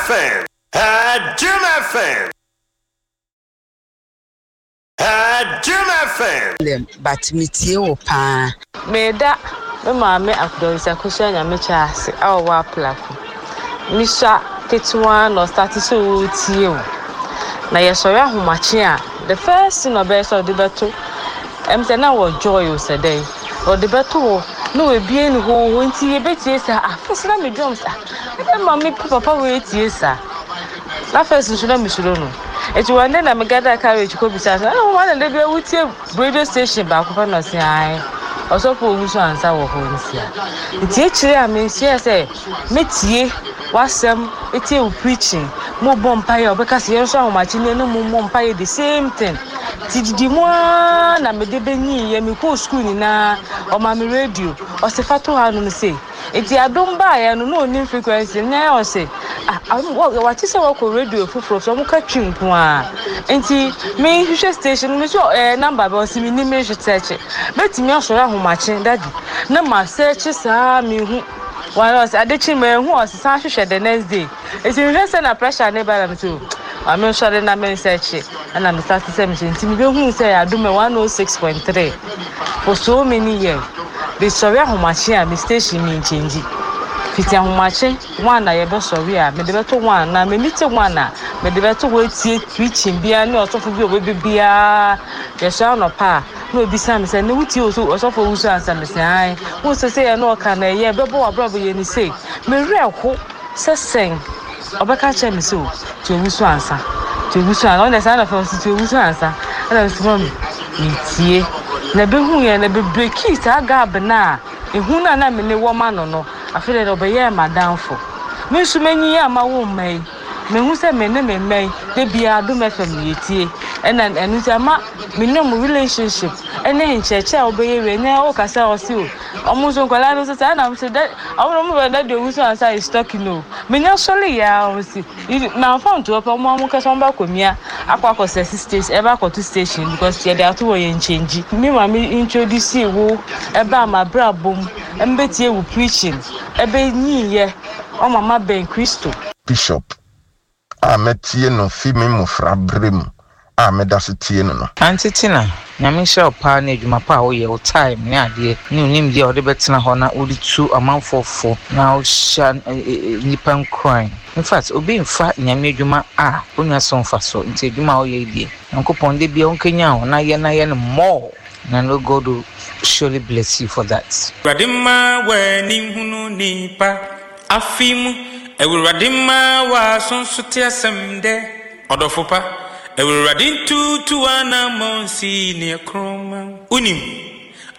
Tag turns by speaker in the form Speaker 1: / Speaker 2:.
Speaker 1: FM. Jim FM. Jim FM.
Speaker 2: But metie wo pa.
Speaker 3: Meda me maame akudonsa kusha nya mecha ase awa plako. Misha ketwa no start so tie o. Na yesori ahomache a the first thing obey so de beto. Say na wo joy o sedey. O de beto no we bie ni ho nti e betie sa afese na me drums a. E maame papa we tie sa. Na first nso na misuro no. Eti wande na me gather carriage ko bisa so. Na one na be wutie radio station ba ko fa no se ai. Osofo owusu ansa wo ho nsia. Nti e kire a me nsia se metie wasem etie u preaching mo bompaye obeka se yenso ahomachi ne no mo bompaye the same thing. Tididi mo na me de benyi ye me ko school ni na o ma me radio o se fato ha no se eti adom ba ya no no ni frequency na o se what is our radio fufuro so mo ka twimpo a enti me hwehwe station me so number ba o se me ni me hwe search betimi osoro ahomachi daddy na ma search sa me hu one was adechi me hu o se san hwehwe the next day eti me say na pressure ne ba na me too I'm sure na me search and I'm starting to see me who say I do me 106.3 for so many years. The sorry ahomachi a me station me change. Fiti ahomachi one na ye be sorry a me de beto one na me meet one na me de beto we tie preaching bia na osofo bi obi bia ye sha no pa no bi sam say ne wuti osofo wusu ansa me say ai wo say ye no ka na ye bebo abrobo ye ni say me reho se sen obeka che me so to wusu ansa on the side of us to wusu ansa and so me tie na be hu ye na be break it agab na ehu na me ne wo ma no afele do be ye madam fo me su manyi ya ma wo mai me hu se me ne me mai de bia do me fam ye tie and nti ama me no relationship ene ncheche obeye we ne o kasa o si o omuso kwala no so na me that awon mo be de wusu ansa is talking no me nya sole ya o si na phone to opa mo kasa mba komia akwa stage eba to station because they are to we change me ma me introduce wo eba ma brabom embetie wo preaching ebe nyiye o mama ben Christo
Speaker 4: Bishop ametie no fi me mo frabrem amedase tie no
Speaker 5: antitina nyame sha pa na adwuma pa wo ye o time ne ade ne onim dia o de betena ho na odi tu amanfofo na o sha nipan crime in fact obi mfa nyame adwuma a onwa so mfa so nti adwuma wo ye die nkopon de bia onkenya ho na ye no more na no God will surely bless you for that.
Speaker 6: Radima we ni hunu nipa afimu ewuradima wa sonso te asemde odofopa ewuradin tu ana monsi ne kroma unim